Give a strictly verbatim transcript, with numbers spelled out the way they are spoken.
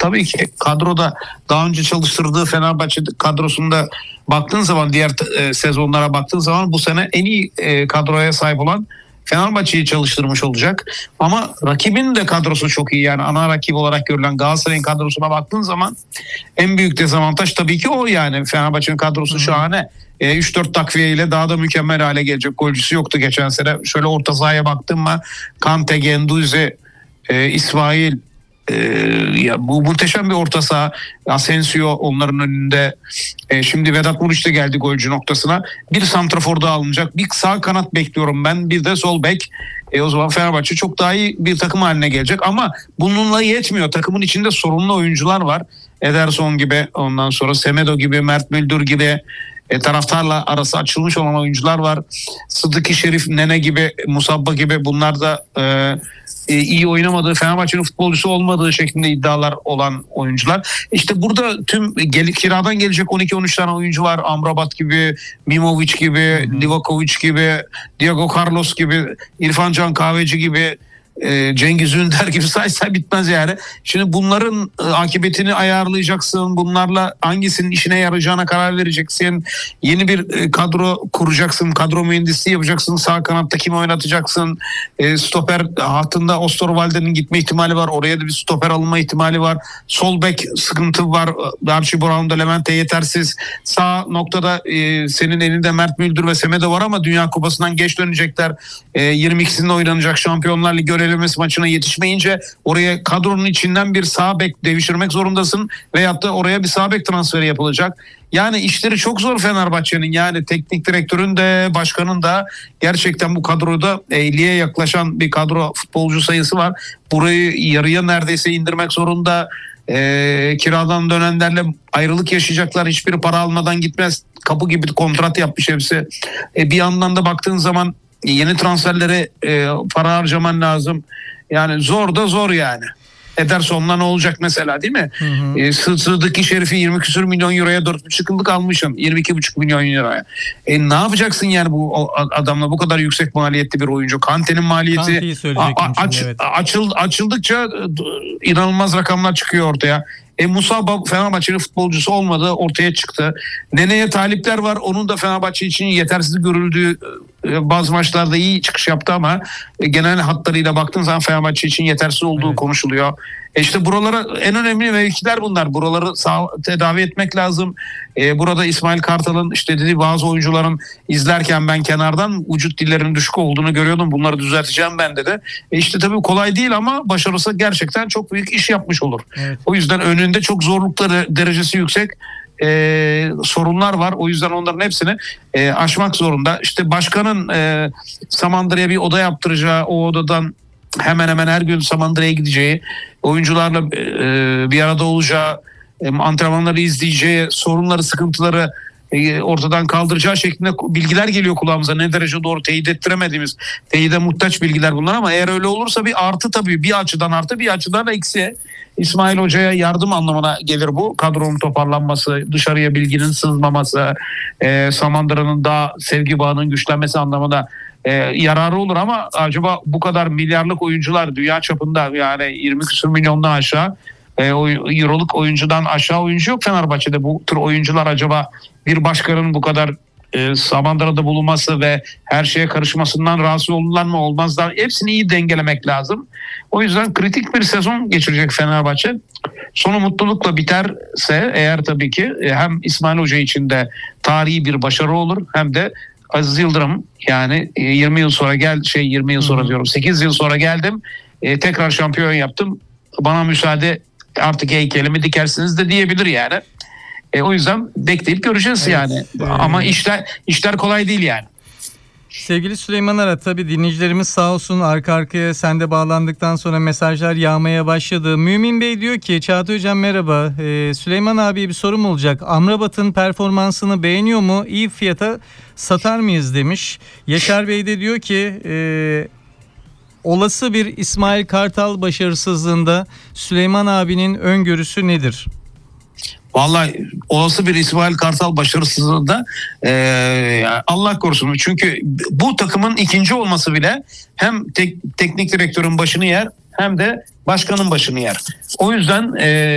tabii ki kadroda daha önce çalıştırdığı Fenerbahçe kadrosunda baktığın zaman, diğer e, sezonlara baktığın zaman bu sene en iyi e, kadroya sahip olan Fenerbahçe'yi çalıştırmış olacak. Ama rakibin de kadrosu çok iyi. Yani ana rakip olarak görülen Galatasaray'ın kadrosuna baktığın zaman en büyük dezavantaj tabii ki o yani. Fenerbahçe'nin kadrosu hmm. şahane. E, üç dört takviye ile daha da mükemmel hale gelecek. Golcüsü yoktu geçen sene. Şöyle orta sahaya baktım mı Kante, Genduzi, e, İsmail, Ee, ya bu muhteşem bir orta saha. Asensio onların önünde. Ee, şimdi Vedat Muriç de geldi golcü noktasına. Bir santrafor daha alınacak. Bir sağ kanat bekliyorum ben. Bir de sol bek. E, o zaman Fenerbahçe çok daha iyi bir takım haline gelecek. Ama bununla yetmiyor. Takımın içinde sorunlu oyuncular var. Ederson gibi, ondan sonra Semedo gibi, Mert Müldür gibi. E, taraftarla arası açılmış olan oyuncular var. Sıddık Şerif, Nene gibi, Musabba gibi, bunlar da e, e, iyi oynamadığı, Fenerbahçe'nin futbolcusu olmadığı şeklinde iddialar olan oyuncular. İşte burada tüm gel, kiradan gelecek on iki on üç tane oyuncu var. Amrabat gibi, Mimovic gibi, Livakovic gibi, Diego Carlos gibi, İrfan Can Kahveci gibi, e, Cengiz Ünder gibi say say bitmez yani. Şimdi bunların e, akıbetini ayarlayacaksın. Bunlarla hangisinin işine yarayacağına karar vereceksin. Yeni bir e, kadro kuracaksın. Kadro mühendisliği yapacaksın. Sağ kanatta kimi oynatacaksın. E, stoper hattında Osterwalder'in gitme ihtimali var. Oraya da bir stoper alınma ihtimali var. Sol bek sıkıntı var. Darcy Brown'da Levente yetersiz. Sağ noktada e, senin elinde Mert Müldür ve Semedo var ama Dünya Kupası'ndan geç dönecekler. E, yirmi ikisinde oynanacak Şampiyonlar Ligi elemesi maçına yetişmeyince oraya kadronun içinden bir sağ bek devşirmek zorundasın veyahut da oraya bir sağ bek transferi yapılacak. Yani işleri çok zor Fenerbahçe'nin. Yani teknik direktörün de başkanın da gerçekten bu kadroda elliye yaklaşan bir kadro futbolcu sayısı var. Burayı yarıya neredeyse indirmek zorunda. E, kiradan dönenlerle ayrılık yaşayacaklar. Hiçbir para almadan gitmez. Kapı gibi kontrat yapmış hepsi. E, bir yandan da baktığın zaman yeni transferlere e, para harcaman lazım. Yani zor da zor yani. Ederson'la ne olacak mesela, değil mi? Hı hı. E, Sıddık Şerif'i yirmi küsur milyon euroya dört buçuk yıllık almışsın. yirmi iki buçuk milyon euroya. E, ne yapacaksın yani bu adamla, bu kadar yüksek maliyetli bir oyuncu? Kante'nin maliyeti a, a, aç, şimdi, evet. açıl, açıldıkça inanılmaz rakamlar çıkıyor ortaya. E, Musabba Fenerbahçe'nin futbolcusu olmadığı ortaya çıktı. Nene'ye talipler var. Onun da Fenerbahçe için yetersiz görüldüğü e, bazı maçlarda iyi çıkış yaptı ama e, genel hatlarıyla baktığın zaman Fenerbahçe için yetersiz olduğu evet. konuşuluyor. E işte buralara en önemli mevkiler bunlar. Buraları sağ, tedavi etmek lazım. E, burada İsmail Kartal'ın işte dediği bazı oyuncuların izlerken ben kenardan vücut dillerinin düşük olduğunu görüyordum. Bunları düzelteceğim ben dedi. E işte tabii kolay değil ama başarısı gerçekten çok büyük iş yapmış olur. Evet. O yüzden önünde çok zorlukları derecesi yüksek e, sorunlar var. O yüzden onların hepsini e, aşmak zorunda. İşte başkanın e, Samandıra'ya bir oda yaptıracağı, o odadan hemen hemen her gün Samandıra'ya gideceği, oyuncularla e, bir arada olacağı, e, antrenmanları izleyeceği, sorunları, sıkıntıları e, ortadan kaldıracağı şeklinde bilgiler geliyor kulağımıza. Ne derece doğru teyit ettiremediğimiz, teyide muhtaç bilgiler bunlar ama eğer öyle olursa bir artı tabii. Bir açıdan artı, bir açıdan eksi. İsmail Hoca'ya yardım anlamına gelir bu. Kadronun toparlanması, dışarıya bilginin sızmaması, e, Samandıra'nın daha sevgi bağının güçlenmesi anlamında e, yararı olur ama acaba bu kadar milyarlık oyuncular dünya çapında, yani yirmi küsur milyondan aşağı e, euroluk oyuncudan aşağı oyuncu yok Fenerbahçe'de. Bu tür oyuncular acaba bir başkanın bu kadar e, Samandıra'da bulunması ve her şeye karışmasından rahatsız olurlar mı, olmazlar? Hepsini iyi dengelemek lazım. O yüzden kritik bir sezon geçirecek Fenerbahçe. Sonu mutlulukla biterse eğer tabii ki hem İsmail Hoca için de tarihi bir başarı olur hem de Aziz Yıldırım, yani yirmi yıl sonra gel şey yirmi yıl sonra diyorum sekiz yıl sonra geldim, e, tekrar şampiyon yaptım, bana müsaade artık heykelimi dikersiniz de diyebilir yani. E, o yüzden bekleyip göreceğiz evet, yani. E... Ama işler işler kolay değil yani. Sevgili Süleyman Arat, tabii dinleyicilerimiz sağ olsun arka arkaya sen de bağlandıktan sonra mesajlar yağmaya başladı. Mümin Bey diyor ki Çağatay Hocam merhaba, ee, Süleyman abiye bir sorum olacak. Amrabat'ın performansını beğeniyor mu? İyi fiyata satar mıyız demiş. Yaşar Bey de diyor ki e, olası bir İsmail Kartal başarısızlığında Süleyman abinin öngörüsü nedir? Vallahi olası bir İsmail Kartal başarısızlığında e, Allah korusun. Çünkü bu takımın ikinci olması bile hem tek, teknik direktörün başını yer hem de başkanın başını yer. O yüzden e,